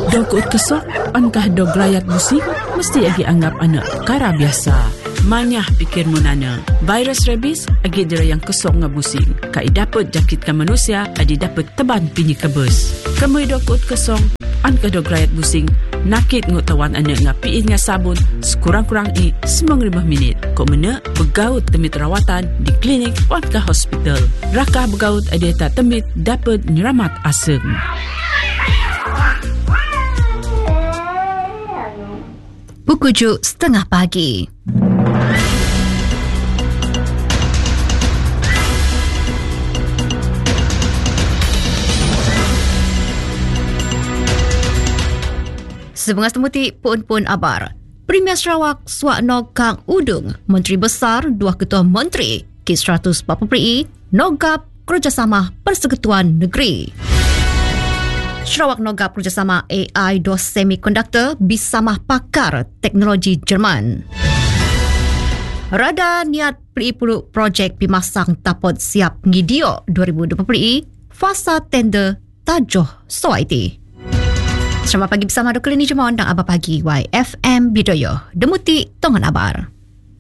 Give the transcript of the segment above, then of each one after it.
Dog kesok, ankah dog layat busing, mesti agi anggap anak perkara biasa. Manyah pikirmu nana, virus rabies agi dira yang kesok nga busing. Kai dapat jakitkan manusia, adi dapat teban pinyi kebus. Kamui dog kesok, ankah dog layat busing, nakit ngutawan anak nga piin nga sabun, sekurang-kurang 9 minit. Kok mana begaut temit rawatan di klinik wankah hospital. Rakah begaut ada tak temit dapat nyeramat asem. Pukul 7.30 pagi. Sebengas temuti pun abar. Premier Sarawak Swakno Kang Udung, Menteri Besar, dua Ketua Menteri, K140 Nogap Kerjasama Persekutuan Negeri. Sarawak Nogap Kerjasama AI dos Semikonduktor bersama pakar teknologi Jerman. Rada niat pelipuluk projek pimasang tapot siap ngidio 2020 fasa tender tajuh soaiti. Selamat pagi bersama Dr. Lini Jemawan dan Abah Pagi YFM Bidoyo. Demuti tongan abar.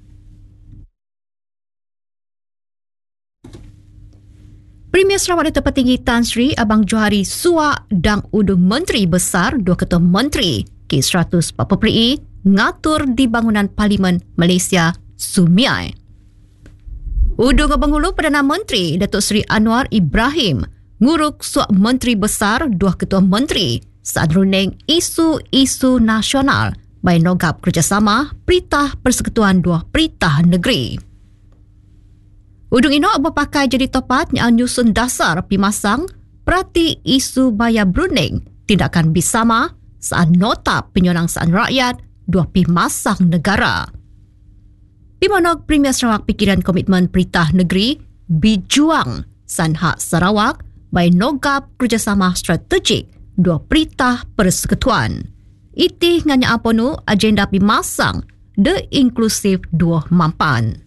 Premier Sarawak Datuk Petinggi Tan Sri Abang Johari Suak dan Udung Menteri Besar, dua Ketua Menteri K140 ngatur di bangunan Parlimen Malaysia Sumiai. Udung Abang Hulu Perdana Menteri Datuk Seri Anwar Ibrahim nguruk Suak Menteri Besar, dua Ketua Menteri saat running isu-isu nasional by Nogap Kerjasama Peritah Persekutuan dua Peritah Negeri. Udung ino berpakai jadi topat yang nyusun dasar pimasang perhati isu bayar Brunei tindakan bersama saat nota penyelangsaan rakyat dua pimasang negara. Pimonok Premier Sarawak Pikiran Komitmen Peritah Negeri Bijuang Sanhak Sarawak by Nogap Kerjasama Strategik dua Peritah Persekutuan. Iti nganya aponu agenda pimasang The Inklusif dua Mampan.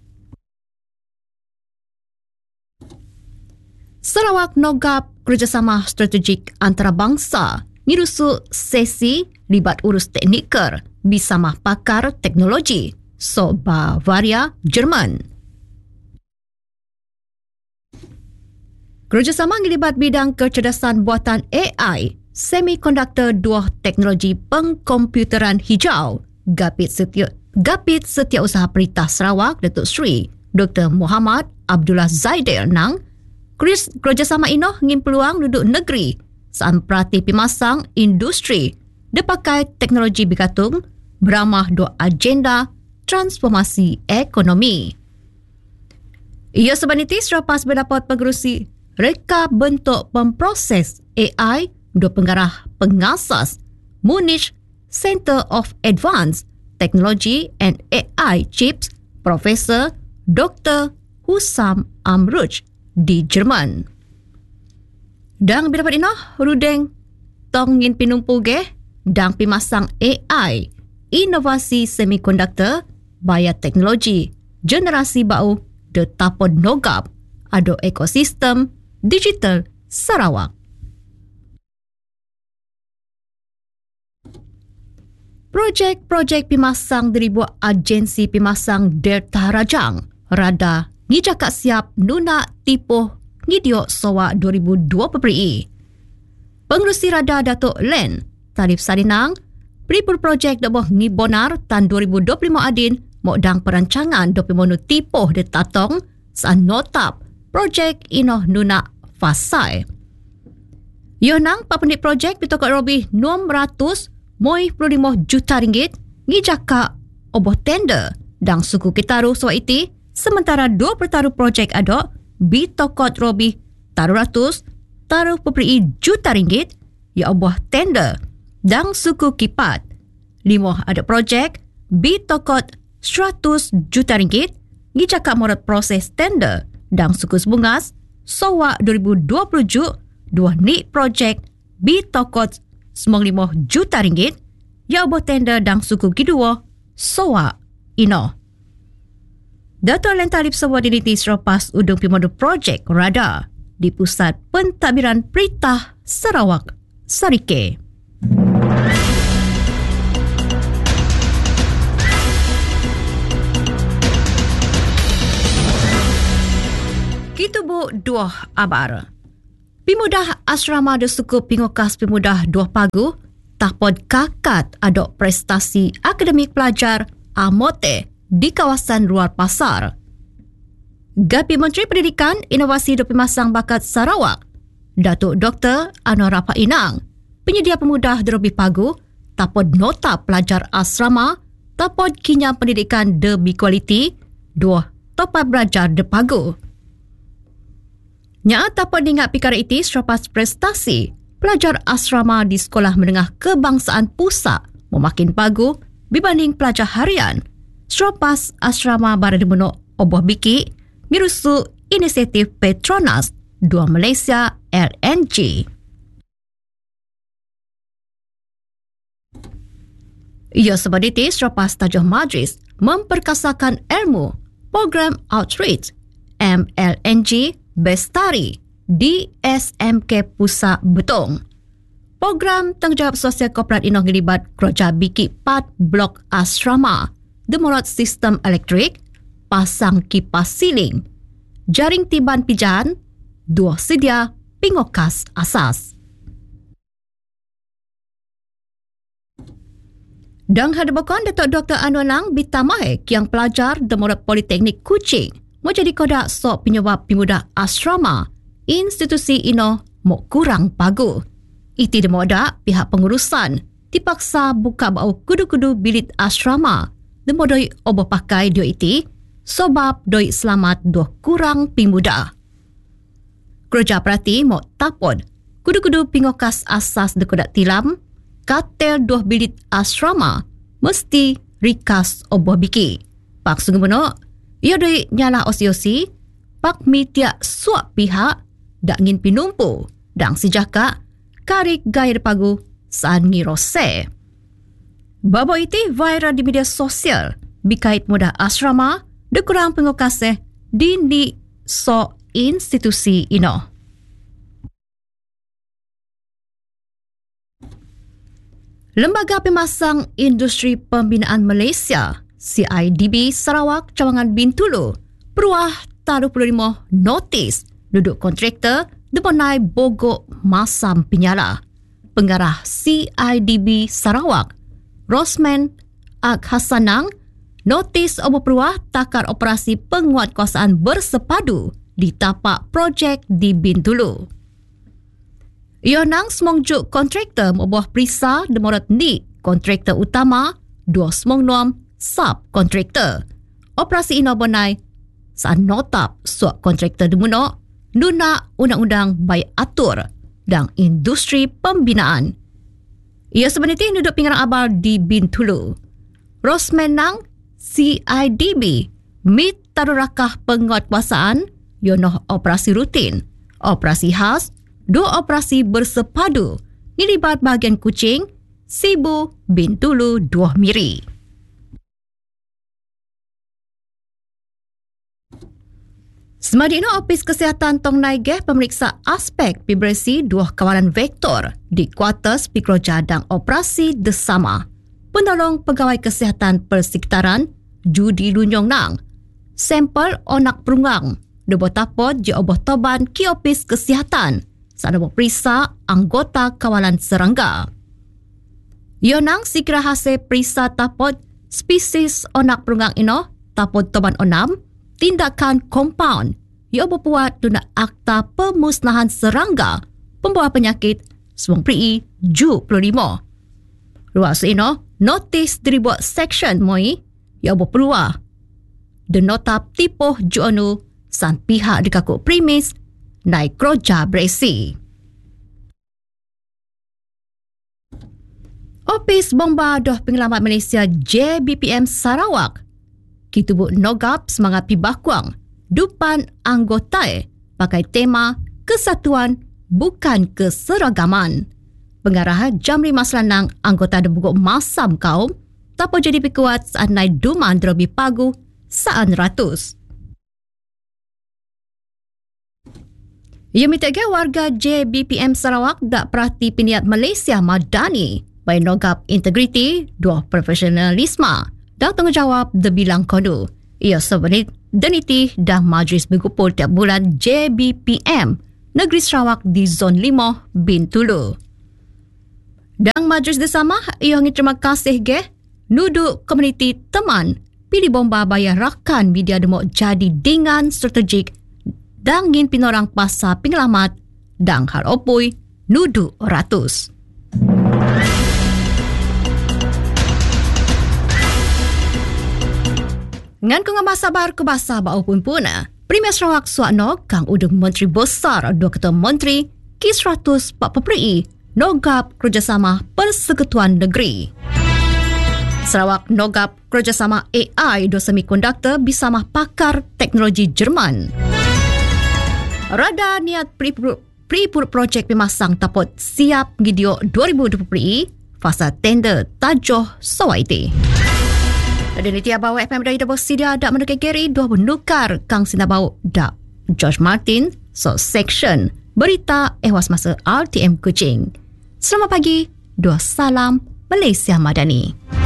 Sarawak Nogap Kerjasama Strategik Antarabangsa ngirusu sesi libat urus tekniker bersama pakar teknologi so Bavaria, Jerman. Kerjasama ngilibat bidang kecerdasan buatan AI, semikonduktor dua teknologi pengkomputeran hijau, Gapit Setiausaha Peritah Sarawak Datuk Seri Dr. Muhammad Abdullah Zaidir Nang. Kerjasama ino ngin peluang duduk negeri saat perhati pimasang industri dipakai teknologi bergantung beramah dua agenda transformasi ekonomi. Ia sebaniti selepas berdapat pengerusi reka bentuk pemproses AI dua penggarah pengasas Munich Center of Advanced Technology and AI Chips Profesor Dr. Hussam Amruj di Jerman. Dan bila ino rudeng tongin pinumpu ge dan pimasang AI inovasi semikonduktor baya teknologi generasi bau de tapod Nogap ado ekosistem digital Sarawak. Projek-projek pimasang dari buat agensi pimasang Delta Rajang rada ngijak siap nuna tipuh ngidio sowa 2020. Pengerusi Rada Datuk Len Talib Sarinang pripul projek daboh ngibonar tan 2025 adin modang perancangan 20 tipuh de tatong saat notap projek inoh nuna fasai. Yonang papunit projek pitokot robi 600 $55 juta ngijak oboh tender dan suku kitaru sowa iti. Sementara 2 pertaruh projek adok bitokot robi taruh juta ringgit ya oboh tender dan suku kipat. 5 ada projek bitokot 100 juta ringgit ngijak morat proses tender dan suku sebungas sowa 2020 dua ni projek bitokot 95 juta ringgit ya oboh tender dan suku kedua sowa ino. Dato' Len Talib sebuah diniti selepas udung pimodu projek Rada di Pusat Pentadbiran Peritah Sarawak, Sarike. Kita bu dua abar. Pemuda asrama de suku pingokas pemuda dua pagu tapod kakat adok prestasi akademik pelajar amote di kawasan luar pasar. Gapi Menteri Pendidikan, Inovasi dan Pemasang Bakat Sarawak, Datuk Dr. Anwar Rafa Inang, penyedia pemuda Derobi Pagu, tapod nota pelajar asrama, tapod kinyam pendidikan de berkualiti, dua topat belajar de Pagu. Nya tapod ingat perkara itu selepas prestasi pelajar asrama di Sekolah Menengah Kebangsaan Pusat memakin Pagu berbanding pelajar harian selepas asrama Barada Menok Oboh Biki mirusu inisiatif Petronas 2 Malaysia LNG. Ia sebab itu selepas tajuh majlis memperkasakan ilmu program Outreach MLNG Bestari di SMK Pusat Betong. Program tanggungjawab sosial korporat ini melibat kerja Biki 4 blok asrama, demorot sistem elektrik, pasang kipas siling, jaring tiban pijan, dua sedia pingokas asas. Dan hadapakan Datuk Dr. Anwar Lang Bitamahek yang pelajar Demorot Politeknik Kuching menjadi kodak sok penyebab pemuda asrama institusi ino mau kurang pagu. Iti demoda pihak pengurusan dipaksa buka bau kudu-kudu bilik asrama demodoi oboh pakai dio iti sebab doi selamat doh kurang pemuda. Kerja perhati mau tapod kudu-kudu pingokas asas dekodak tilam katel doh bilik asrama mesti rikas oboh biki. Pak sungguh benar, ia doi nyala osi-osi, pak mi tiak suap pihak dak ngin pinumpu dang sejaka karik gaya pagu saan ngirose. Babo iti viral di media sosial bikait muda asrama dekurang pengokaseh di so institusi ino. Lembaga Pemasang Industri Pembinaan Malaysia CIDB Sarawak Cawangan Bintulu peruah 35 notis duduk kontraktor deponai bogok masam penyala. Pengarah CIDB Sarawak Rosman Ak Hasanang notis obo peruah takar operasi penguatkuasaan bersepadu di tapak projek di Bintulu. Ionang semongjuk kontraktor oboh perisa demorot ni kontraktor utama 296 sub kontraktor. Operasi ino bonai saan notap suak kontraktor demuno nuna undang-undang baik atur dan industri pembinaan. Ia sebenarnya duduk pinggan abal di Bintulu. Rosman Nang CIDB mit tarurakah penguatkuasaan yonoh operasi rutin, operasi khas, dua operasi bersepadu nilibat bahagian Kuching, Sibu, Bintulu, Dua Miri. Semadina Opis Kesihatan Tong Naigeh pemeriksa aspek vibrasi dua kawalan vektor di kuartus pikroja dan operasi desama. Penolong Pegawai Kesihatan Persekitaran Judi Lunyong Nang sampel onak perungang debotapot je oboh toban ki Opis Kesihatan saat perisa anggota kawalan serangga. Yonang sikira hasil perisa tapot spesies onak perungang ino tapot toban onam tindakan kompaun ia berbuat guna Akta Pemusnahan Serangga Pembawa Penyakit Semong Peri Ju 25. Luas ino, notis dibuat section moi ia berpeluah. Dan notap tipoh juanu san pihak dikakuk premis naik kroja beresi. Opis Bomba Doh Penyelamat Malaysia JBPM Sarawak kitubuk nogap semangat pibakuang dupan anggota pakai tema kesatuan bukan keseragaman. Pengarah Jamri Maslanang anggota debuguk masam kaum tapo jadi pikuat saat naik duman derobi pagu saan ratus. Ia minta warga JBPM Sarawak dak perhati piniat Malaysia Madani by nogap integriti dua profesionalisme dan tanggungjawab debilang kodu. Ia sebenarnya Deniti dan Majlis Berkumpul tiap bulan JBPM Negeri Sarawak di Zon 5 Bintulu. Dan Majlis Bersama ia terima kasih nudu komuniti teman pilih bomba bayar rakan media demo jadi dengan strategik dan ngin pinorang pasal pengelamat dan hal opui nudu ratus. Ngan kung masabar ke bahasa bau pun Premier Sarawak Suakno kang udung Menteri Besar Dua Ketua Menteri K140 nogap kerjasama Persekutuan Negeri. Sarawak nogap kerjasama AI do semikonduktor bersama pakar teknologi Jerman. Rada niat pre-purut projek pemasang tapot siap gidio 2020 fasa tender tajoh sawaiti. Dan ini tiap bawa FM dari Dabo Sidia dak mendekat Gary dua menukar kang sinabau dak George Martin so section berita ehwas masa RTM Kuching. Selamat pagi, dua salam Malaysia Madani.